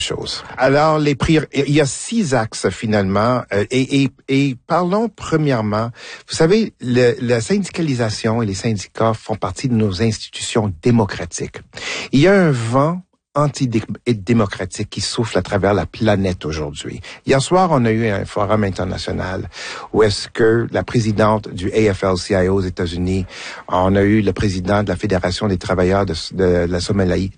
chose. Alors, il y a 6 axes finalement, et parlons premièrement. Vous savez, la syndicalisation et les syndicats font partie de nos institutions démocratiques. Il y a un vent antidémocratique qui souffle à travers la planète aujourd'hui. Hier soir, on a eu un forum international où est-ce que la présidente du AFL-CIO aux États-Unis, on a eu le président de la Fédération des travailleurs de la Somalie,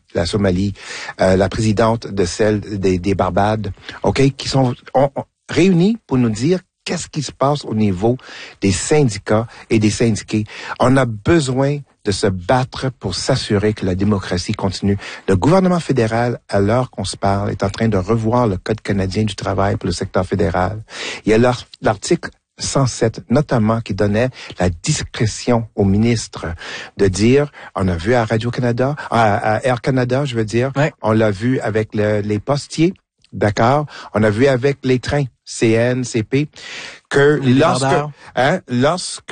la présidente de celle des Barbades, qui sont réunis pour nous dire qu'est-ce qui se passe au niveau des syndicats et des syndiqués. On a besoin de se battre pour s'assurer que la démocratie continue. Le gouvernement fédéral, à l'heure qu'on se parle, est en train de revoir le Code canadien du travail pour le secteur fédéral. Il y a l'article 107, notamment, qui donnait la discrétion au ministre de dire, on a vu à Radio-Canada, à Air Canada, on l'a vu avec les postiers, d'accord, on a vu avec les trains, CN, CP, que lorsque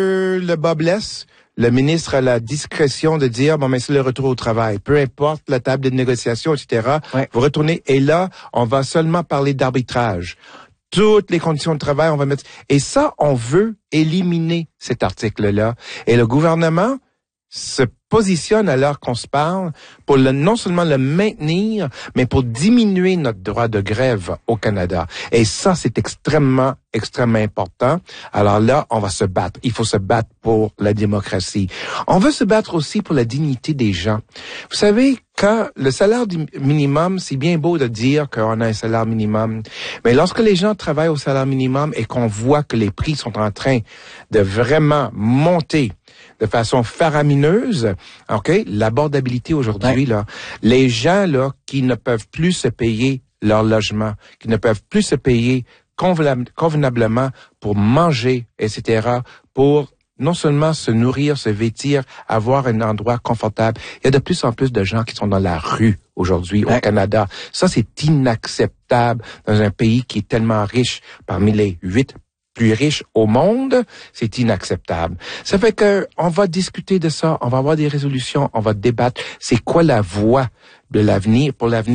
le bas blesse, le ministre a la discrétion de dire, mais c'est le retour au travail. Peu importe la table de négociation, etc. Vous retournez. Et là, on va seulement parler d'arbitrage. Toutes les conditions de travail, on va mettre... Et ça, on veut éliminer cet article-là. Et le gouvernement se positionne à l'heure qu'on se parle pour non seulement le maintenir, mais pour diminuer notre droit de grève au Canada. Et ça, c'est extrêmement important. Alors là, on va se battre. Il faut se battre pour la démocratie. On veut se battre aussi pour la dignité des gens. Vous savez, quand le salaire minimum, c'est bien beau de dire qu'on a un salaire minimum, mais lorsque les gens travaillent au salaire minimum et qu'on voit que les prix sont en train de vraiment monter de façon faramineuse, l'abordabilité aujourd'hui, là, les gens, là, qui ne peuvent plus se payer leur logement, qui ne peuvent plus se payer convenablement pour manger, etc., pour non seulement se nourrir, se vêtir, avoir un endroit confortable. Il y a de plus en plus de gens qui sont dans la rue aujourd'hui au Canada. Ça, c'est inacceptable dans un pays qui est tellement riche, parmi les 8 plus riches au monde, c'est inacceptable. Ça fait que on va discuter de ça, on va avoir des résolutions, on va débattre. C'est quoi la voie de l'avenir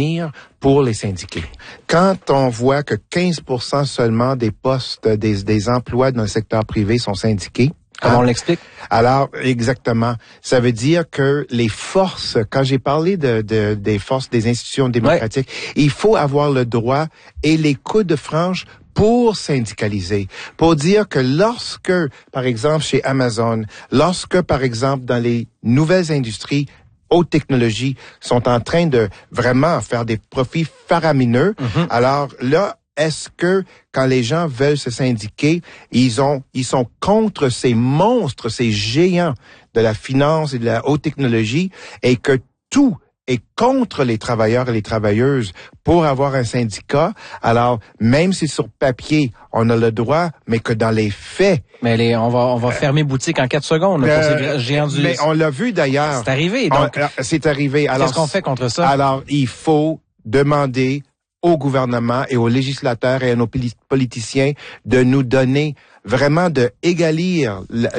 pour les syndiqués? Quand on voit que 15% seulement des postes, des emplois dans le secteur privé sont syndiqués, comment on l'explique? Alors, exactement. Ça veut dire que les forces, quand j'ai parlé des forces des institutions démocratiques, il faut avoir le droit et les coudes franches pour syndicaliser, pour dire que lorsque, par exemple, chez Amazon, lorsque, par exemple, dans les nouvelles industries, haute technologie, sont en train de vraiment faire des profits faramineux, alors là, est-ce que quand les gens veulent se syndiquer, ils sont contre ces monstres, ces géants de la finance et de la haute technologie, et que tout est contre les travailleurs et les travailleuses pour avoir un syndicat. Alors, même si sur papier, on a le droit, mais que dans les faits... Mais on va fermer boutique en 4 secondes pour ces géants du... Mais on l'a vu d'ailleurs. C'est arrivé, donc... C'est arrivé. Alors, qu'est-ce qu'on fait contre ça? Alors, il faut demander au gouvernement et aux législateurs et à nos politiciens de nous donner vraiment de égalir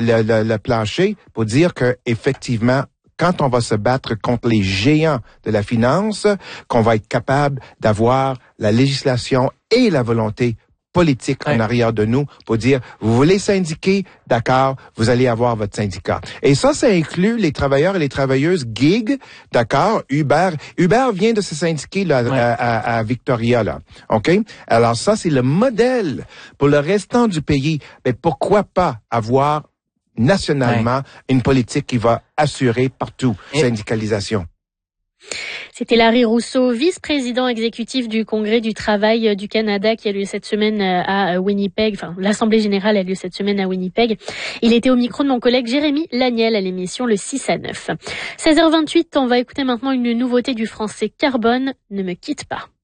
le plancher pour dire que effectivement, quand on va se battre contre les géants de la finance, qu'on va être capable d'avoir la législation et la volonté politique en arrière de nous pour dire, vous voulez syndiquer, d'accord, vous allez avoir votre syndicat. Et ça inclut les travailleurs et les travailleuses gig, d'accord, Uber vient de se syndiquer là, à Victoria, là, OK? Alors ça, c'est le modèle pour le restant du pays. Mais pourquoi pas avoir nationalement une politique qui va assurer partout syndicalisation? C'était Larry Rousseau, vice-président exécutif du Congrès du travail du Canada qui a lieu cette semaine à Winnipeg. Enfin, l'Assemblée générale a lieu cette semaine à Winnipeg. Il était au micro de mon collègue Jérémy Laniel à l'émission le 6 à 9. 16h28, on va écouter maintenant une nouveauté du français Carbone, Ne me quitte pas.